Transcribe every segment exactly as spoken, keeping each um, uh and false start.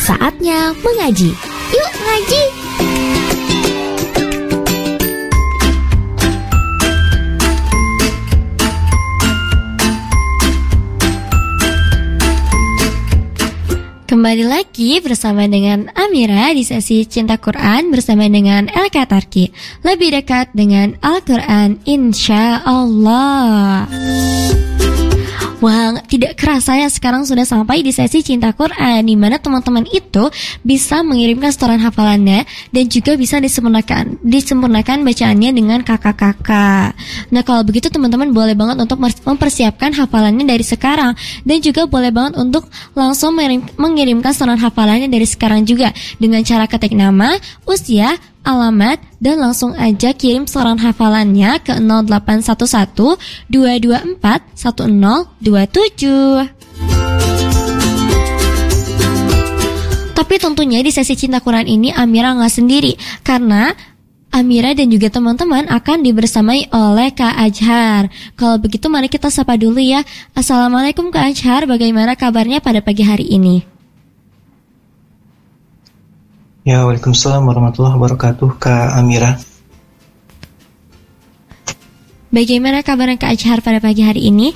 Saatnya mengaji. Yuk ngaji. Kembali lagi bersama dengan Amira di sesi Cinta Quran bersama dengan Elka Tarki. Lebih dekat dengan Al-Quran, insya Allah. Wah, tidak kerasa ya sekarang sudah sampai di sesi Cinta Quran, di mana teman-teman itu bisa mengirimkan setoran hafalannya dan juga bisa disempurnakan disempurnakan bacaannya dengan kakak-kakak. Nah, kalau begitu teman-teman boleh banget untuk mempersiapkan hafalannya dari sekarang, dan juga boleh banget untuk langsung mengirimkan setoran hafalannya dari sekarang juga dengan cara ketik nama, usia, alamat, dan langsung aja kirim setoran hafalannya ke nol delapan satu satu dua dua empat satu nol dua tujuh. Tapi tentunya di sesi Cinta Quran ini Amira nggak sendiri, karena Amira dan juga teman-teman akan dibersamai oleh Kak Ajhar. Kalau begitu mari kita sapa dulu ya. Assalamualaikum Kak Ajhar, bagaimana kabarnya pada pagi hari ini? Ya, waalaikumsalam warahmatullahi wabarakatuh, Kak Amira. Bagaimana kabarnya Kak Ajhar pada pagi hari ini?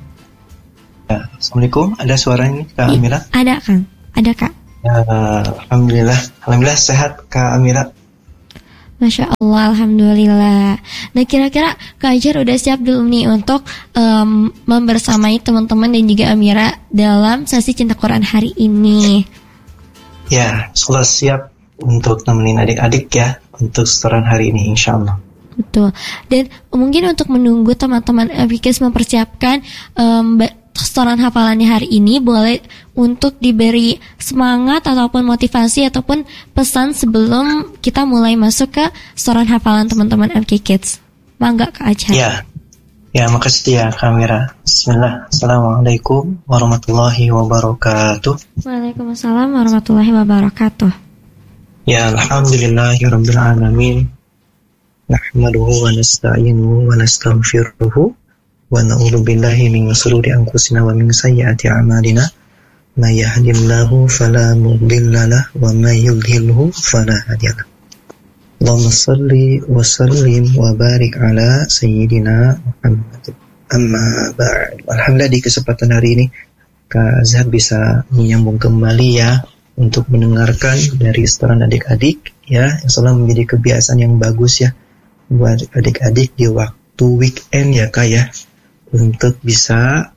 Ya, Assalamualaikum, ada suaranya Kak Amira? Ada Kang, ada Kak. Ya, Alhamdulillah, Alhamdulillah sehat Kak Amira. Masya Allah, Alhamdulillah. Nah, kira-kira Kak Ajhar udah siap belum nih untuk um, membersamai teman-teman dan juga Amira dalam sesi Cinta Quran hari ini? Ya, sudah siap untuk nemenin adik-adik ya untuk setoran hari ini, insya Allah. Betul. Dan mungkin untuk menunggu teman-teman M P K S mempersiapkan um, setoran hafalannya hari ini, boleh untuk diberi semangat ataupun motivasi ataupun pesan sebelum kita mulai masuk ke setoran hafalan teman-teman M K Kids. Mangga Kak Ajhar. Ya, ya makasih ya Kak Amira. Bismillah. Assalamualaikum warahmatullahi wabarakatuh. Waalaikumsalam warahmatullahi wabarakatuh. Ya, alhamdulillahirabbil alamin. Nahmaduhu wa nasta'inuhu wa nastaghfiruhu wa na'udzu billahi min shururi anfusina wa min sayyiati a'malina. May yahdihillahu fala mudilla lahu wa may yudlilhu fala hadiya lahu. Allahumma shalli wa sallim wa barik ala sayyidina Muhammad. Amma ba'd. Alhamdulillah di kesempatan hari ini Kak Azhar bisa menyambung kembali ya untuk mendengarkan dari setoran adik-adik ya, yang selalu menjadi kebiasaan yang bagus ya buat adik-adik di waktu weekend ya Kak ya, untuk bisa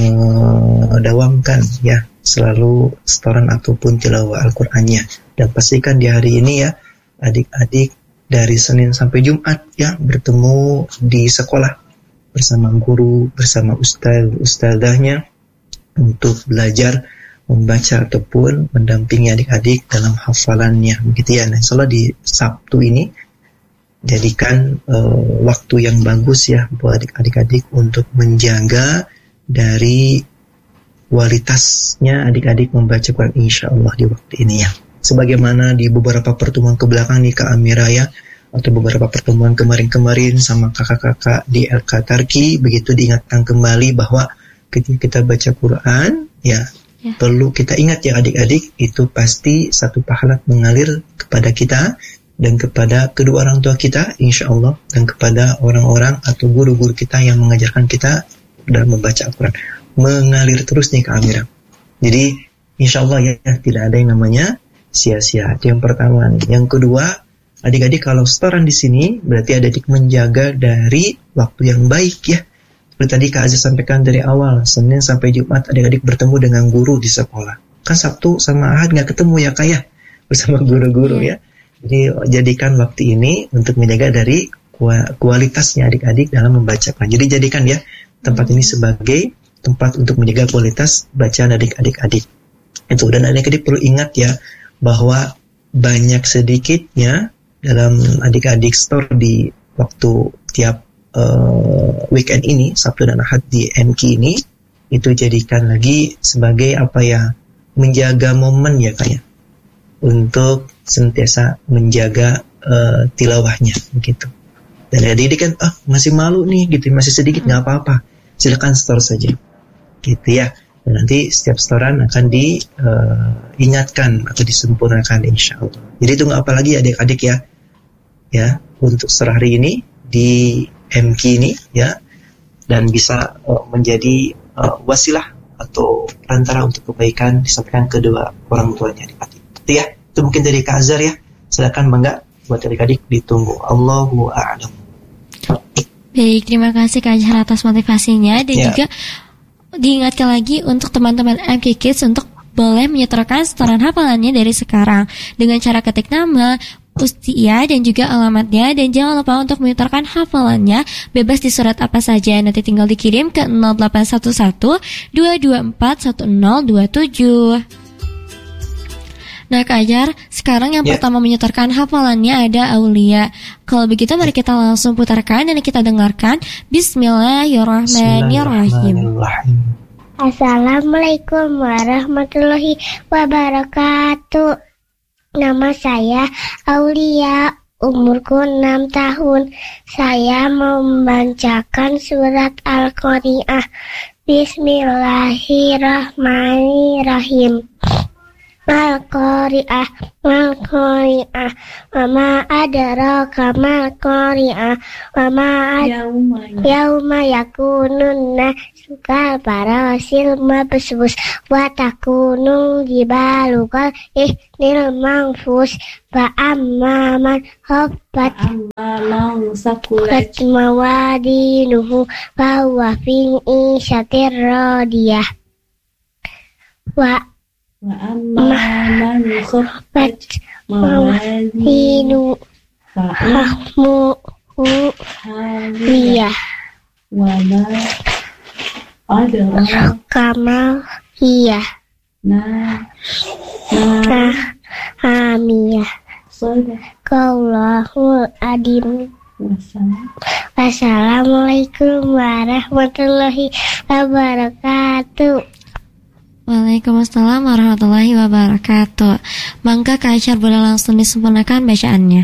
mendawamkan ya selalu setoran ataupun tilawah Al-Qur'annya. Dan pastikan di hari ini ya adik-adik dari Senin sampai Jumat ya bertemu di sekolah bersama guru, bersama ustaz ustazahnya untuk belajar membaca ataupun mendampingi adik-adik dalam hafalannya, begitu ya. Nah, insyaallah di Sabtu ini jadikan uh, waktu yang bagus ya buat adik-adik untuk menjaga dari kualitasnya adik-adik membaca Quran insyaallah di waktu ini ya. Sebagaimana di beberapa pertemuan ke belakang nih Kak Amira ya, atau beberapa pertemuan kemarin-kemarin sama kakak-kakak di Elka Tarki, begitu diingatkan kembali bahwa ketika kita baca Quran ya, ya perlu kita ingat ya adik-adik, itu pasti satu pahala mengalir kepada kita dan kepada kedua orang tua kita insya Allah, dan kepada orang-orang atau guru-guru kita yang mengajarkan kita dalam membaca Al-Quran, mengalir terus nih Kak Amira. Jadi insya Allah ya, ya tidak ada yang namanya sia-sia. Itu yang pertama nih. Yang kedua, adik-adik kalau setoran di sini berarti adik-adik menjaga dari waktu yang baik ya. Seperti tadi Kak Aziz sampaikan dari awal, Senin sampai Jumat adik-adik bertemu dengan guru di sekolah. Kan Sabtu sama Ahad nggak ketemu ya Kak ya, bersama guru-guru ya. Jadi jadikan waktu ini untuk menjaga dari kualitasnya adik-adik dalam membaca. Jadi jadikan ya tempat ini sebagai tempat untuk menjaga kualitas bacaan adik-adik. Itu, dan adik-adik perlu ingat ya bahwa banyak sedikitnya dalam adik-adik store di waktu tiap uh, weekend ini, Sabtu dan Ahad di M K ini, itu jadikan lagi sebagai apa ya, menjaga momen ya kayak untuk senantiasa menjaga uh, tilawahnya begitu. Dan adik-adik kan ah masih malu nih gitu, masih sedikit, nggak apa-apa, silakan store saja gitu ya. Dan nanti setiap setoran akan diingatkan uh, atau disempurnakan insya Allah. Jadi tunggu apa lagi adik-adik ya, ya untuk setelah hari ini di M Q ini ya, dan bisa uh, menjadi uh, wasilah atau perantara untuk kebaikan disampaikan kedua orang tuanya adik-adik. Itu ya, itu mungkin dari Kak Azhar ya. Silakan bangga buat adik-adik ditunggu. Allahu a'lam. Baik, terima kasih Kak Azhar atas motivasinya dan Ya. juga diingatkan lagi untuk teman-teman M K Kids untuk boleh menyetorkan setoran hafalannya dari sekarang dengan cara ketik nama, usia dan juga alamatnya, dan jangan lupa untuk menyetorkan hafalannya bebas di surat apa saja, nanti tinggal dikirim ke nol delapan satu satu dua dua empat satu nol dua tujuh. Nah Kak Azhar, sekarang yang Ya. pertama menyetorkan hafalannya ada Aulia. Kalau begitu mari kita langsung putarkan dan kita dengarkan. Bismillahirrahmanirrahim. Bismillahirrahmanirrahim. Assalamualaikum warahmatullahi wabarakatuh. Nama saya Aulia, umurku enam tahun. Saya mau membacakan surat Al-Qari'ah. Bismillahirrahmanirrahim. Al-Qari'ah, Al-Qari'ah, wa ma adraka mal Qari'ah, wa ma yauma yakunun nasu kal-farasil mabsus wa takunul jibalu kal ihnil manfus fa amma man khaffat khaffat mawadinuhu fa huwa fi 'ishatir radiyah wa Wa amma man khaffat mawazinu fa'ahmu fahmu hawiyah liyah wa ma adraka kamal hiyah na na nah hamiyah Sadaqallahul adim. Wassalamualaikum warahmatullahi wabarakatuh. Waalaikumsalam warahmatullahi wabarakatuh. Mangga Kak Azhar boleh langsung disempurnakan bacaannya.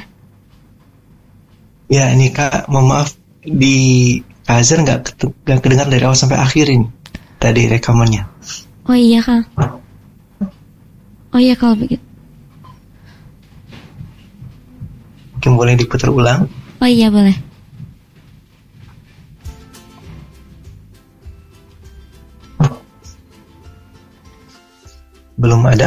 Ya ini Kak, mohon maaf di Kak Azhar nggak nggak kedengar dari awal sampai akhir ini tadi rekamannya. Oh iya Kak. Oh iya kalau begitu. Mungkin boleh diputar ulang. Oh iya boleh. Belum ada?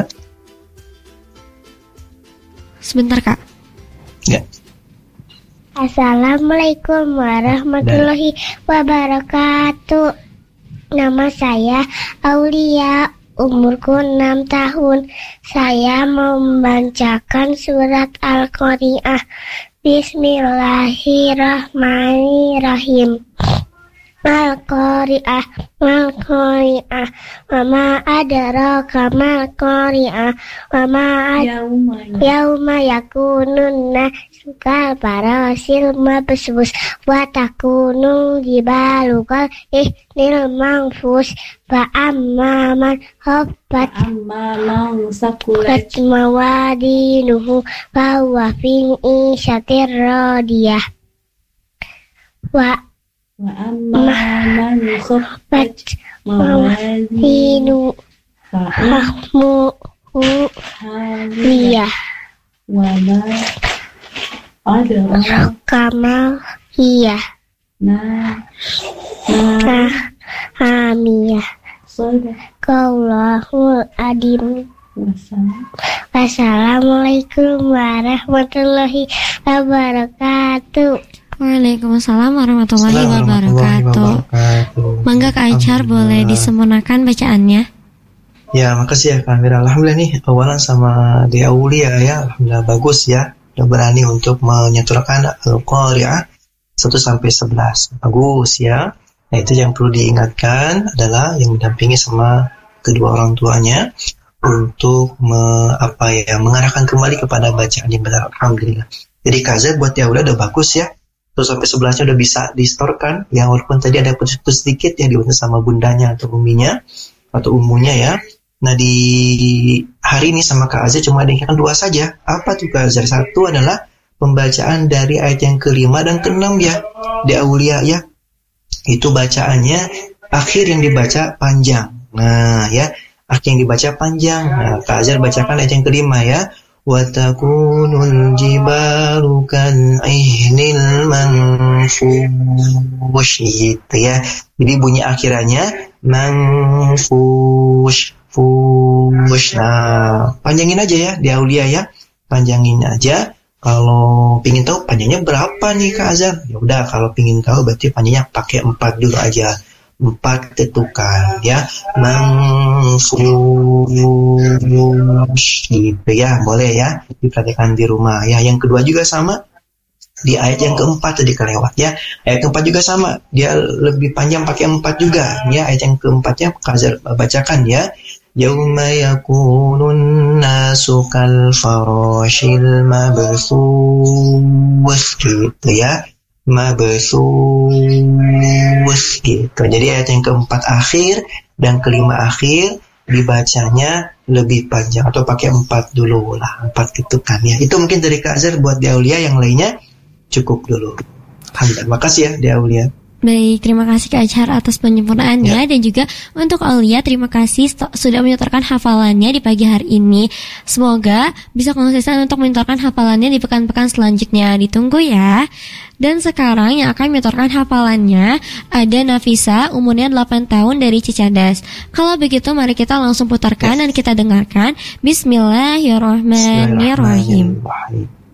Sebentar Kak. Ya. Assalamualaikum warahmatullahi wabarakatuh. Nama saya Aulia, umurku enam tahun. Saya mau membacakan surat Al-Qari'ah. Bismillahirrahmanirrahim. Al-Qari'ah, Al-Qari'ah, wa ma adraka mal Qari'ah, wa ma yauma yakunun nasu kal-farasil mabsus wa takunul jibalu kal ihnil manfus fa amma man khaffat amma man sakulat mawadinuhu fa huwa fi 'ishatir radiyah wa wa amma man khaffat mawazinu fa'ahmu fahmu hawiyah liyah wa ma adraka kamal hiyah na na nah hamiyah Sadaqallahul adim. Wassalamualaikum warahmatullahi wabarakatuh. Waalaikumsalam warahmatullahi wabarakatuh. Mangga Kak Azhar boleh disempurnakan bacaannya. Ya, makasih ya Kak Amira. Alhamdulillah nih, awalan sama di Aulia ya, alhamdulillah bagus ya. Udah berani untuk menyetorkan Al-Qari'ah satu sampai sebelas. Bagus ya. Nah, itu yang perlu diingatkan adalah yang mendampingi sama kedua orang tuanya untuk me, apa ya, mengarahkan kembali kepada bacaan yang benar. Alhamdulillah. Jadi Kak Azhar buat ya udah bagus ya. Terus sampai sebelasnya udah bisa distorkan, yang walaupun tadi ada putus-putus sedikit yang dibantu sama bundanya atau uminya atau umunya ya. Nah di hari ini sama Kak Azhar cuma ada yang dua saja. Apa tuh Kak Azhar? Satu adalah pembacaan dari ayat yang kelima dan keenam ya di Aulia ya. Itu bacaannya akhir yang dibaca panjang. Nah ya, ak yang dibaca panjang. Nah, Kak Azhar bacakan ayat yang kelima ya. Wa takunul jibalu kan ihnil manfush gitu ya. Jadi bunyi akhirannya manfush fush. Nah, panjangin aja ya di Aulia ya. Panjangin aja. Kalau pingin tahu panjangnya berapa nih Kak Azhar? Ya udah, kalau pingin tahu berarti panjangnya pakai empat dulu aja. Empat ketukan ya. Manfush gitu ya, boleh ya diperhatikan di rumah ya. Yang kedua juga sama, di ayat yang keempat tadi kelewat ya. Ayat keempat juga sama, dia lebih panjang pakai empat juga ya. Ayat yang keempatnya Kak Azhar bacakan ya. Yauma yakunun nasu kal farashil mabthus gitu ya. Mabthus gitu. Jadi ayat yang keempat akhir dan kelima akhir dibacanya lebih panjang atau pakai empat dulu lah, empat gitu kan ya. Itu mungkin dari Kak Azhar. Buat di Aulia yang lainnya cukup dulu. Alhamdulillah, makasih ya di Aulia. Baik, terima kasih Kak Azhar atas penyempurnaannya ya. Dan juga untuk Aulia, terima kasih st- sudah menyetorkan hafalannya di pagi hari ini. Semoga bisa konsisten untuk menyetorkan hafalannya di pekan-pekan selanjutnya. Ditunggu ya. Dan sekarang yang akan menyetorkan hafalannya ada Nafisa, umurnya delapan tahun dari Cicadas. Kalau begitu mari kita langsung putarkan dan kita dengarkan. Bismillahirrahmanirrahim. Bismillahirrahmanirrahim.